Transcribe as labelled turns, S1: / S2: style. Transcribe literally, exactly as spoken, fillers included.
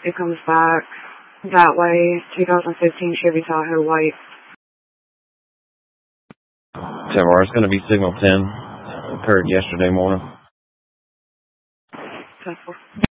S1: it comes back that way. twenty fifteen Chevy Tahoe white.
S2: Tower, it's going to be signal ten. Occurred yesterday morning.
S1: ten four.